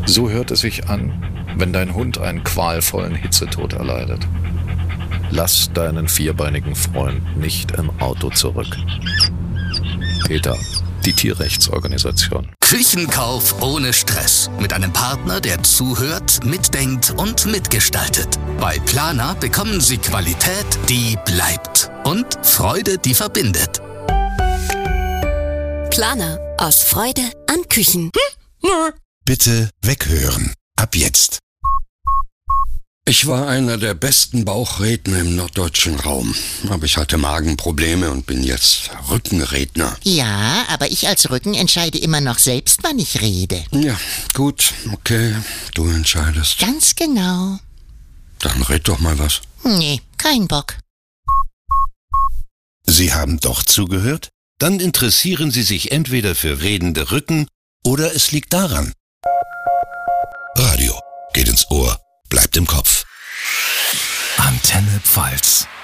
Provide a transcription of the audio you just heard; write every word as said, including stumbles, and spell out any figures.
So hört es sich an, wenn dein Hund einen qualvollen Hitzetod erleidet. Lass deinen vierbeinigen Freund nicht im Auto zurück. PETA, die Tierrechtsorganisation. Küchenkauf ohne Stress. Mit einem Partner, der zuhört, mitdenkt und mitgestaltet. Bei Planer bekommen Sie Qualität, die bleibt. Und Freude, die verbindet. Planer. Aus Freude an Küchen. Bitte weghören. Ab jetzt. Ich war einer der besten Bauchredner im norddeutschen Raum. Aber ich hatte Magenprobleme und bin jetzt Rückenredner. Ja, aber ich als Rücken entscheide immer noch selbst, wann ich rede. Ja, gut, okay, du entscheidest. Ganz genau. Dann red doch mal was. Nee, kein Bock. Sie haben doch zugehört? Dann interessieren Sie sich entweder für redende Rücken oder es liegt daran. Radio geht ins Ohr, bleibt im Kopf. Antenne Pfalz.